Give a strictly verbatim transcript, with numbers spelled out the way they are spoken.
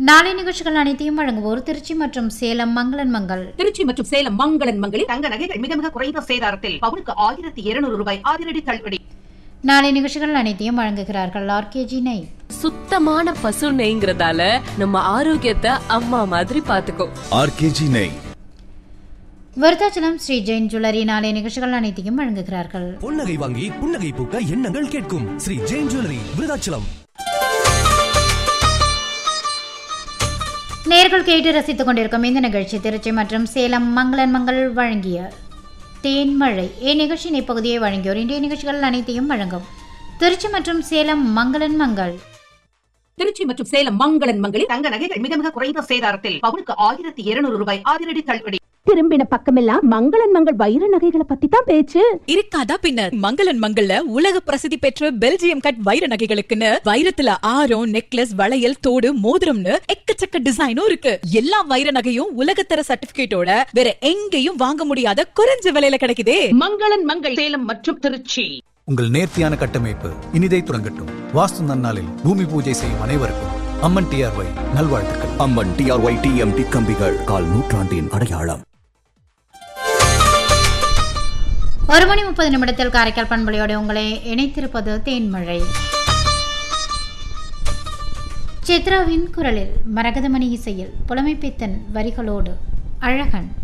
நாளை நிகழ்ச்சிகள் அனைத்தையும் வழங்குவோர் திருச்சி மற்றும் சேலம் மங்களன் மங்கள். திருச்சி மற்றும் சேலம் மங்களன் மங்களில் தங்க நகைகள் மிக மிக குறைந்த சேதாரத்தில் பவுனுக்கு ஆயிரத்தி இருநூறு ரூபாய் அதிரடி தள்ளுபடி. நாளை நிகழ்ச்சிகள் அனைத்தையும் வழங்குகிறார்கள் ஆர்கேஜி நெய். சுத்தமான பசு நெய்ங்கிறதால நம்ம ஆரோக்கியத்தை அம்மா மாதிரி பாத்துக்கோ. ஆர்கேஜி நெய். விருத்தாச்சலம் ஸ்ரீ ஜெயின் ஜுவல்லரி நாளை நிகழ்ச்சிகள் அனைத்தையும் வழங்குகிறார்கள். புன்னகை வாங்கி புன்னகை பூக்க எண்ணங்கள் கேட்கும் ஸ்ரீ ஜெயின் ஜுவல்லரி விருத்தாச்சலம். நேர்கள் கேட்டு ரசித்துக் கொண்டிருக்கும் இந்த நிகழ்ச்சி திருச்சி மற்றும் சேலம் மங்களன் மங்கள் வழங்கிய தேன்மழை. இந்நிகழ்ச்சியின் இப்பகுதியை வழங்கியோர் இன்றைய நிகழ்ச்சிகள் அனைத்தையும் வழங்கும் திருச்சி மற்றும் சேலம் மங்களன் மங்கள். திருச்சி மற்றும் சேலம் மங்களன் மங்களில் தங்க நகைகள் மிக மிக குறைந்த சேதாரத்தில் பவுனுக்கு ஆயிரத்தி இருநூறு ரூபாய் அதிரடி தள்ளுபடி. திரும்பின பக்கமெல்லாம் மங்களன் மங்கள் வைர நகைகளை பத்தி தான் பேச்சு. இருக்காதா பின்னர், மங்களன் மங்கள்ல உலக பிரசித்தி பெற்ற பெல்ஜியம் கட் வைர நகைகளுக்குன்னு வைரத்துல ஆரம், நெக்லஸ், வளையல், தோடு, மோதிரம்னு எக்கச்சக்க டிசைனும் இருக்கு. எல்லா வைர நகையும் உலகத்தர சர்டிபிகேட்டோட வேற எங்கேயும் வாங்க முடியாத குறைஞ்ச விலையில கிடைக்குதே. மங்களன் மங்கள் சேலம் மற்றும் திருச்சி. உங்கள் நேர்த்தியான கட்டமைப்பு இனிதை துறங்கட்டும். வாஸ்து நன்னாளில் பூமி பூஜை செய்யும் அனைவருக்கும் அம்மன் டிஆர்ஒய் நல்வாழ்த்துக்கள். அம்மன் டிஆர்ஒய் டிஎம்டி கம்பிகள் கால் நூற்றாண்டின் அடையாளம். ஒரு மணி முப்பது நிமிடத்தில் காரைக்கால் பண்பலையோடு உங்களை இணைத்திருப்பது தேன்மழை. சித்ராவின் குரலில் மரகதமணி இசையில் புலமைப்பித்தன் வரிகளோடு அழகன்.